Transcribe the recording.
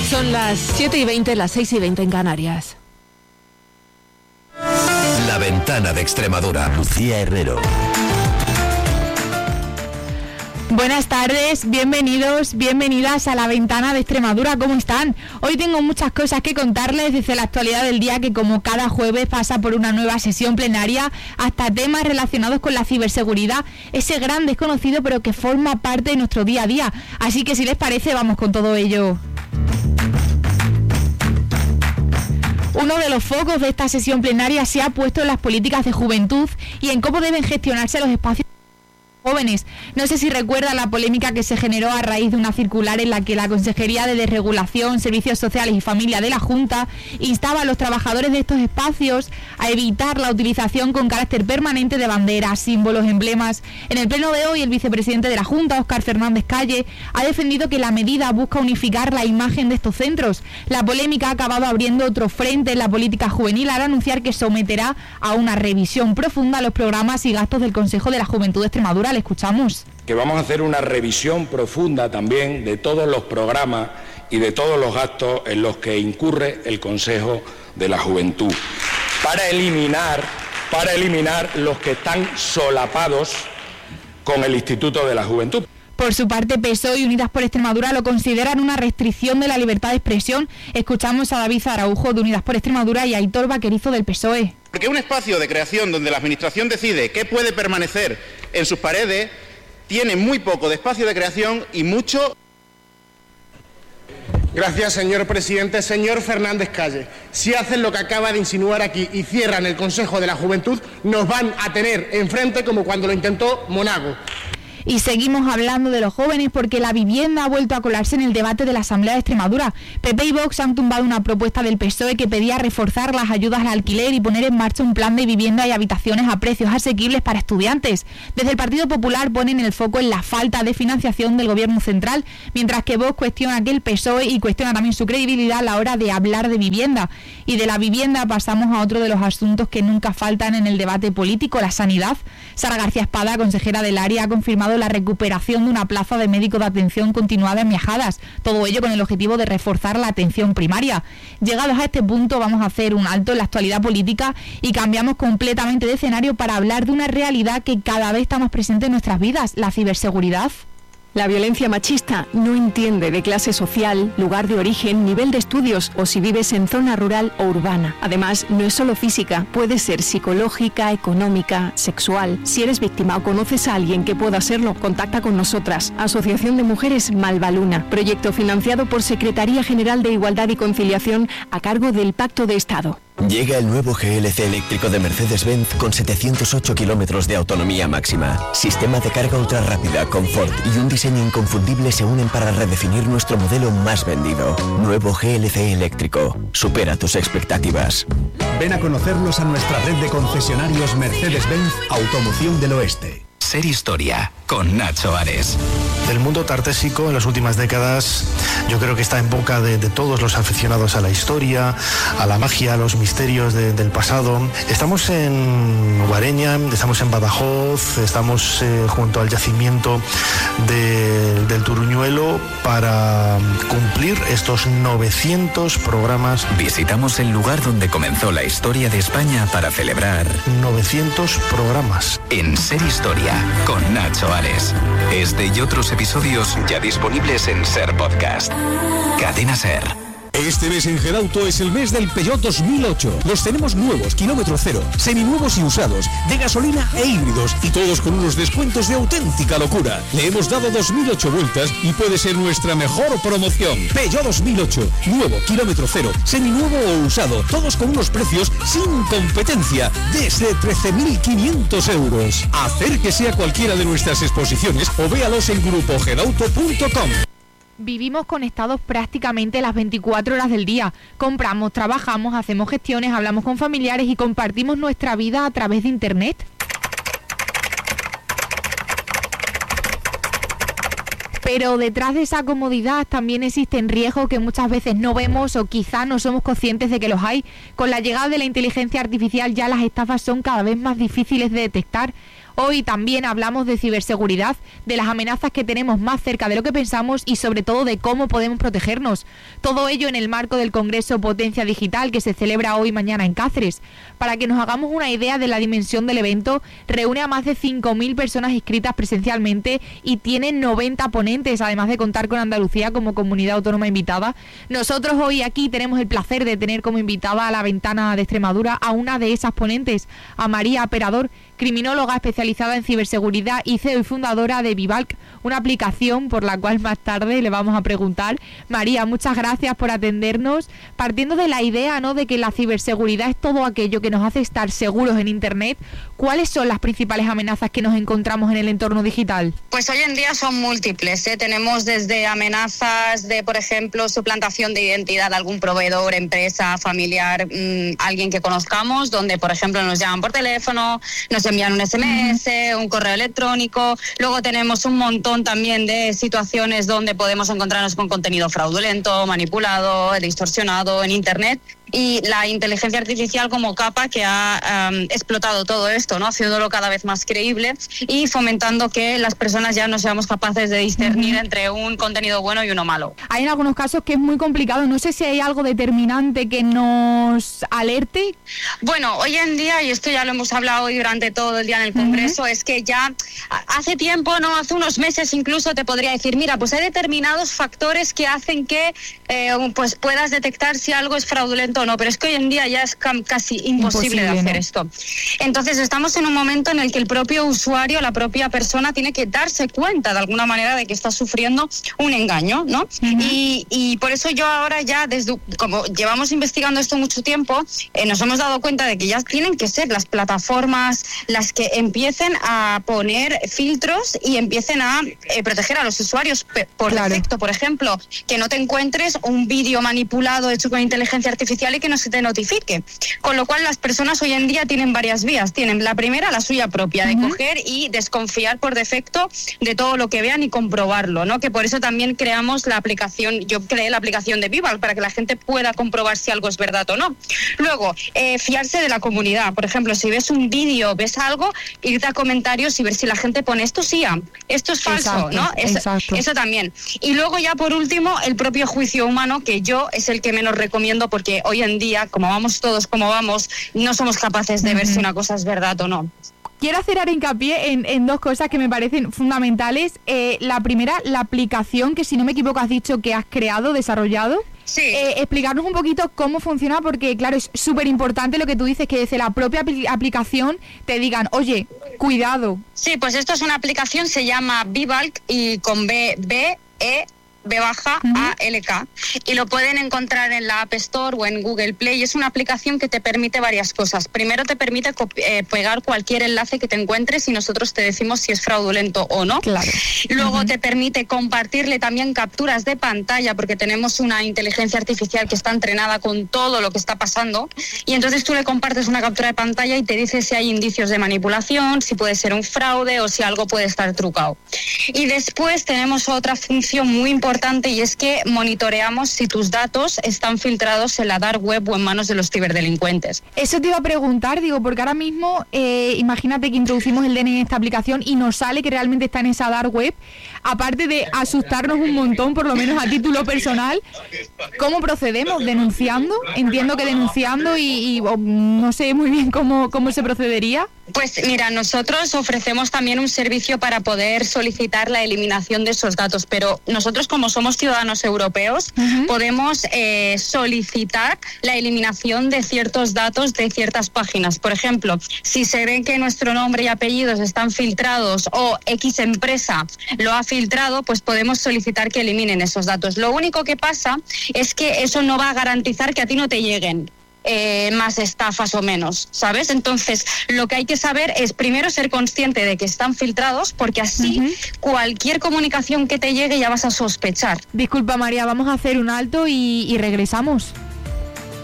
Son las 7:20, las 6:20 en Canarias. La Ventana de Extremadura. Lucía Herrero. Buenas tardes, bienvenidos, bienvenidas a La Ventana de Extremadura, ¿cómo están? Hoy tengo muchas cosas que contarles desde la actualidad del día, que como cada jueves pasa por una nueva sesión plenaria, hasta temas relacionados con la ciberseguridad, ese gran desconocido pero que forma parte de nuestro día a día. Así que si les parece, vamos con todo ello. Uno de los focos de esta sesión plenaria se ha puesto en las políticas de juventud y en cómo deben gestionarse los espacios jóvenes. No sé si recuerda la polémica que se generó a raíz de una circular en la que la Consejería de Desregulación, Servicios Sociales y Familia de la Junta instaba a los trabajadores de estos espacios a evitar la utilización con carácter permanente de banderas, símbolos, emblemas. En el pleno de hoy, el vicepresidente de la Junta, Óscar Fernández Calle, ha defendido que la medida busca unificar la imagen de estos centros. La polémica ha acabado abriendo otro frente en la política juvenil al anunciar que someterá a una revisión profunda los programas y gastos del Consejo de la Juventud de Extremadura. Le escuchamos. Que vamos a hacer una revisión profunda también de todos los programas y de todos los gastos en los que incurre el Consejo de la Juventud, para eliminar los que están solapados con el Instituto de la Juventud. Por su parte, PSOE y Unidas por Extremadura lo consideran una restricción de la libertad de expresión. Escuchamos a David Araujo de Unidas por Extremadura y a Aitor Vaquerizo del PSOE. Porque un espacio de creación donde la Administración decide qué puede permanecer en sus paredes tiene muy poco de espacio de creación y mucho... Gracias, señor presidente. Señor Fernández Calle, si hacen lo que acaba de insinuar aquí y cierran el Consejo de la Juventud, nos van a tener enfrente como cuando lo intentó Monago. Y seguimos hablando de los jóvenes porque la vivienda ha vuelto a colarse en el debate de la Asamblea de Extremadura. PP y Vox han tumbado una propuesta del PSOE que pedía reforzar las ayudas al alquiler y poner en marcha un plan de vivienda y habitaciones a precios asequibles para estudiantes. Desde el Partido Popular ponen el foco en la falta de financiación del Gobierno central, mientras que Vox cuestiona que el PSOE y cuestiona también su credibilidad a la hora de hablar de vivienda. Y de la vivienda pasamos a otro de los asuntos que nunca faltan en el debate político, la sanidad. Sara García Espada, consejera del área, ha confirmado la recuperación de una plaza de médico de atención continuada en Miajadas, todo ello con el objetivo de reforzar la atención primaria. Llegados a este punto, vamos a hacer un alto en la actualidad política y cambiamos completamente de escenario para hablar de una realidad que cada vez está más presente en nuestras vidas, la ciberseguridad. La violencia machista no entiende de clase social, lugar de origen, nivel de estudios o si vives en zona rural o urbana. Además, no es solo física, puede ser psicológica, económica, sexual. Si eres víctima o conoces a alguien que pueda serlo, contacta con nosotras. Asociación de Mujeres Malvaluna, proyecto financiado por Secretaría General de Igualdad y Conciliación a cargo del Pacto de Estado. Llega el nuevo GLC eléctrico de Mercedes-Benz con 708 kilómetros de autonomía máxima. Sistema de carga ultra rápida, confort y un diseño inconfundible se unen para redefinir nuestro modelo más vendido. Nuevo GLC eléctrico. Supera tus expectativas. Ven a conocernos a nuestra red de concesionarios Mercedes-Benz Automoción del Oeste. Ser Historia, con Nacho Ares. El mundo tartésico en las últimas décadas yo creo que está en boca de todos los aficionados a la historia, a la magia, a los misterios del pasado. Estamos en Ubareña, estamos en Badajoz, estamos junto al yacimiento del Turuñuelo para cumplir estos 900 programas. Visitamos el lugar donde comenzó la historia de España para celebrar 900 programas. En Ser Historia, con Nacho Ares. Este y otros episodios ya disponibles en Ser Podcast. Cadena Ser. Este mes en Gedauto es el mes del Peugeot 2008. Los tenemos nuevos, kilómetro cero, seminuevos y usados, de gasolina e híbridos, y todos con unos descuentos de auténtica locura. Le hemos dado 2008 vueltas y puede ser nuestra mejor promoción. Peugeot 2008, nuevo, kilómetro cero, seminuevo o usado, todos con unos precios sin competencia, desde 13.500 euros. Acérquese a cualquiera de nuestras exposiciones o véalos en grupogedauto.com. Vivimos conectados prácticamente las 24 horas del día. Compramos, trabajamos, hacemos gestiones, hablamos con familiares y compartimos nuestra vida a través de Internet. Pero detrás de esa comodidad también existen riesgos que muchas veces no vemos o quizá no somos conscientes de que los hay. Con la llegada de la inteligencia artificial ya las estafas son cada vez más difíciles de detectar. Hoy también hablamos de ciberseguridad, de las amenazas que tenemos más cerca de lo que pensamos y sobre todo de cómo podemos protegernos. Todo ello en el marco del Congreso Potencia Digital que se celebra hoy y mañana en Cáceres. Para que nos hagamos una idea de la dimensión del evento, reúne a más de 5.000 personas inscritas presencialmente y tiene 90 ponentes, además de contar con Andalucía como comunidad autónoma invitada. Nosotros hoy aquí tenemos el placer de tener como invitada a La Ventana de Extremadura a una de esas ponentes, a María Aperador, criminóloga especializada en ciberseguridad y CEO y fundadora de Vivalc, una aplicación por la cual más tarde le vamos a preguntar. María, muchas gracias por atendernos. Partiendo de la idea, ¿no?, de que la ciberseguridad es todo aquello que nos hace estar seguros en Internet, ¿cuáles son las principales amenazas que nos encontramos en el entorno digital? Pues hoy en día son múltiples, ¿eh? Tenemos desde amenazas de, por ejemplo, suplantación de identidad de algún proveedor, empresa, familiar, alguien que conozcamos, donde, por ejemplo, nos llaman por teléfono, nos envían un SMS, un correo electrónico. Luego tenemos un montón también de situaciones donde podemos encontrarnos con contenido fraudulento, manipulado, distorsionado en Internet. Y la inteligencia artificial como capa que ha explotado todo esto, ¿no?, haciéndolo cada vez más creíble y fomentando que las personas ya no seamos capaces de discernir entre un contenido bueno y uno malo. Hay en algunos casos que es muy complicado. No sé si hay algo determinante que nos alerte. Bueno, hoy en día, y esto ya lo hemos hablado hoy durante todo el día en el Congreso, es que ya hace tiempo, no, hace unos meses incluso te podría decir, mira, pues hay determinados factores que hacen que pues puedas detectar si algo es fraudulento o no, pero es que hoy en día ya es casi imposible de hacer, ¿no?, esto. Entonces estamos en un momento en el que el propio usuario, la propia persona, tiene que darse cuenta de alguna manera de que está sufriendo un engaño, ¿no? Y por eso yo ahora ya, como llevamos investigando esto mucho tiempo, nos hemos dado cuenta de que ya tienen que ser las plataformas las que empiecen a poner filtros y empiecen a proteger a los usuarios por defecto. Por ejemplo, que no te encuentres un vídeo manipulado hecho con inteligencia artificial y que no se te notifique. Con lo cual las personas hoy en día tienen varias vías. Tienen la primera, la suya propia, de coger y desconfiar por defecto de todo lo que vean y comprobarlo, ¿no? Que por eso también creamos la aplicación, yo creé la aplicación de Vivalc para que la gente pueda comprobar si algo es verdad o no. Luego, fiarse de la comunidad. Por ejemplo, si ves un vídeo, ves algo, irte a comentarios y ver si la gente pone esto sí, esto es falso, ¿no? Eso también. Y luego ya por último, el propio juicio humano, que yo es el que menos recomiendo porque hoy en día, como vamos todos como vamos, no somos capaces de ver si una cosa es verdad o no. Quiero hacer hincapié en dos cosas que me parecen fundamentales. La primera, la aplicación que, si no me equivoco, has dicho que has creado, desarrollado. Sí. Explicarnos un poquito cómo funciona, porque claro, es súper importante lo que tú dices, que desde la propia aplicación te digan, oye, cuidado. Sí, pues esto es una aplicación, se llama Vivalc y con B-A-L-K, y lo pueden encontrar en la App Store o en Google Play. Es una aplicación que te permite varias cosas. Primero, te permite pegar cualquier enlace que te encuentres y nosotros te decimos si es fraudulento o no. Claro. Luego te permite compartirle también capturas de pantalla, porque tenemos una inteligencia artificial que está entrenada con todo lo que está pasando, y entonces tú le compartes una captura de pantalla y te dice si hay indicios de manipulación, si puede ser un fraude o si algo puede estar trucado. Y después tenemos otra función muy importante, y es que monitoreamos si tus datos están filtrados en la dark web o en manos de los ciberdelincuentes. Eso te iba a preguntar, digo, porque ahora mismo imagínate que introducimos el DNI en esta aplicación y nos sale que realmente está en esa dark web. Aparte de asustarnos un montón, por lo menos a título personal, ¿cómo procedemos? ¿Denunciando? Entiendo que denunciando y no sé muy bien cómo se procedería. Pues mira, nosotros ofrecemos también un servicio para poder solicitar la eliminación de esos datos, pero nosotros, como somos ciudadanos europeos, podemos solicitar la eliminación de ciertos datos de ciertas páginas. Por ejemplo, si se ve que nuestro nombre y apellidos están filtrados o X empresa lo ha filtrado, pues podemos solicitar que eliminen esos datos. Lo único que pasa es que eso no va a garantizar que a ti no te lleguen más estafas o menos, ¿sabes? Entonces, lo que hay que saber es primero ser consciente de que están filtrados, porque así cualquier comunicación que te llegue ya vas a sospechar. Disculpa, María, vamos a hacer un alto y regresamos.